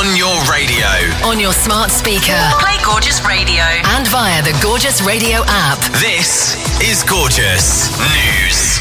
On your radio. On your smart speaker. Play Gorgeous Radio. And via the Gorgeous Radio app. This is Gorgeous News.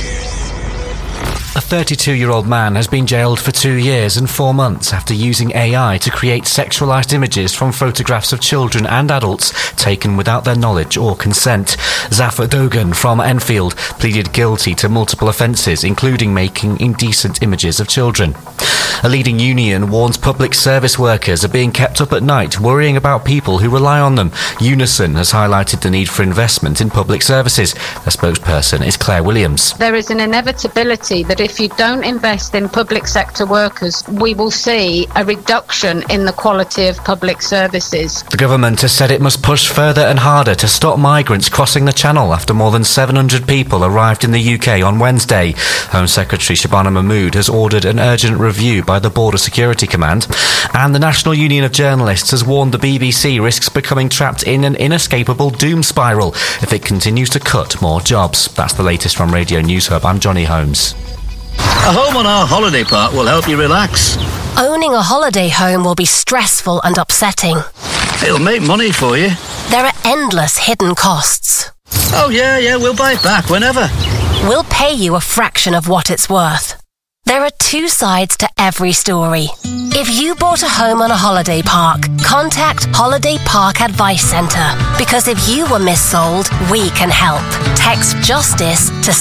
A 32-year-old man has been jailed for 2 years and 4 months after using AI to create sexualised images from photographs of children and adults taken without their knowledge or consent. Zafar Dogan from Enfield pleaded guilty to multiple offences, including making indecent images of children. A leading union warns public service workers are being kept up at night, worrying about people who rely on them. Unison has highlighted the need for investment in public services. Their spokesperson is Claire Williams. There is an inevitability that if you don't invest in public sector workers, we will see a reduction in the quality of public services. The government has said it must push further and harder to stop migrants crossing the Channel after more than 700 people arrived in the UK on Wednesday. Home Secretary Shabana Mahmood has ordered an urgent review by the Border Security Command. And the National Union of Journalists has warned the BBC risks becoming trapped in an inescapable doom spiral if it continues to cut more jobs. That's the latest from Radio News Hub. I'm Johnny Holmes. A home on our holiday park will help you relax. Owning a holiday home will be stressful and upsetting. It'll make money for you. There are endless hidden costs. Oh yeah, we'll buy it back whenever. We'll pay you a fraction of what it's worth. There are two sides to every story. If you bought a home on a holiday park, contact Holiday Park Advice Centre, because if you were missold, we can help. Text JUSTICE to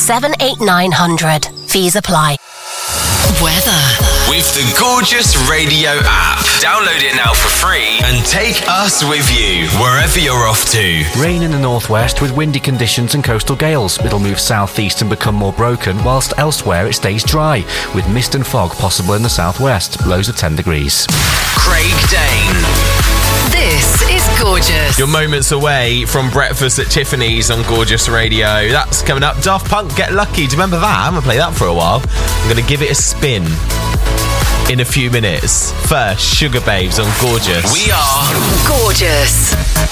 78900. Fees apply. Weather. With the Gorgeous Radio app. Download it now for free and take us with you wherever you're off to. Rain in the northwest with windy conditions and coastal gales. It'll move southeast and become more broken, whilst elsewhere it stays dry, with mist and fog possible in the southwest. Lows of 10 degrees. Craig Dane. This is Gorgeous. You're moments away from breakfast at Tiffany's on Gorgeous Radio. That's coming up. Daft Punk, Get Lucky. Do you remember that? I haven't played that for a while. I'm going to give it a spin in a few minutes. First, Sugar Babes on Gorgeous. We are Gorgeous.